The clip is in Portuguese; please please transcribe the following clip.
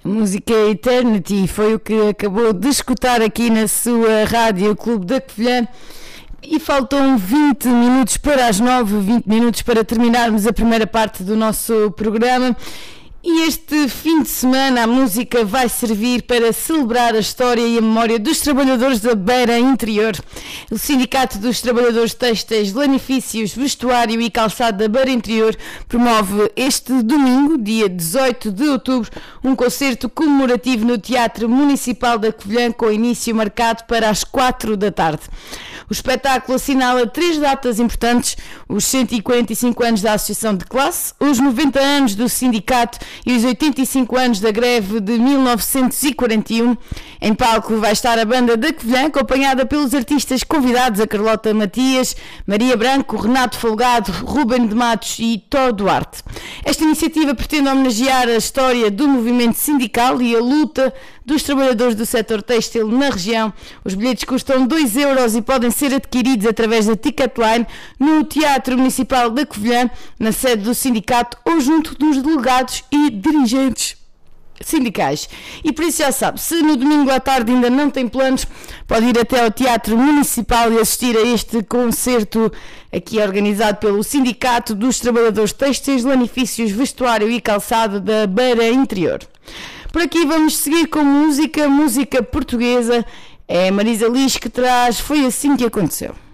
Música Eternity foi o que acabou de escutar aqui na sua rádio Clube da Covilhã. E faltam 20 minutos para as 9, 20 minutos para terminarmos a primeira parte do nosso programa. E este fim de semana a música vai servir para celebrar a história e a memória dos trabalhadores da Beira Interior. O Sindicato dos Trabalhadores Têxteis, Lanifícios, Vestuário e Calçado da Beira Interior promove este domingo, dia 18 de outubro, um concerto comemorativo no Teatro Municipal da Covilhã, com início marcado para as 4 da tarde. O espetáculo assinala 3 datas importantes: os 145 anos da Associação de Classe, os 90 anos do Sindicato e os 85 anos da greve de 1941. Em palco vai estar a banda da Covilhã, acompanhada pelos artistas convidados: a Carlota Matias, Maria Branco, Renato Folgado, Ruben de Matos e Tó Duarte. Esta iniciativa pretende homenagear a história do movimento sindical e a luta dos trabalhadores do setor têxtil na região. Os bilhetes custam 2 euros e podem ser adquiridos através da Ticketline no Teatro Municipal da Covilhã, na sede do sindicato ou junto dos delegados e dirigentes sindicais. E por isso já sabe, se no domingo à tarde ainda não tem planos, pode ir até ao Teatro Municipal e assistir a este concerto aqui organizado pelo Sindicato dos Trabalhadores Têxteis, Lanifícios, Vestuário e Calçado da Beira Interior. Por aqui vamos seguir com música portuguesa. É Marisa Liz que traz Foi Assim Que Aconteceu.